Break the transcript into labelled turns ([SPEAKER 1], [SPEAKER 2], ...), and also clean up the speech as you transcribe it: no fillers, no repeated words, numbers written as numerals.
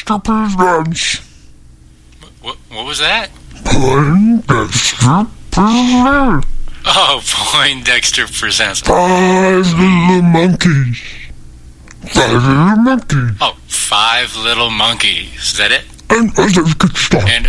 [SPEAKER 1] Poindexter presents.
[SPEAKER 2] What was that?
[SPEAKER 1] Poindexter presents.
[SPEAKER 2] Oh, Poindexter presents.
[SPEAKER 1] 5 little monkeys. 5 little monkeys.
[SPEAKER 2] Oh, 5 little monkeys. Is that it?
[SPEAKER 1] And let's get started.
[SPEAKER 2] And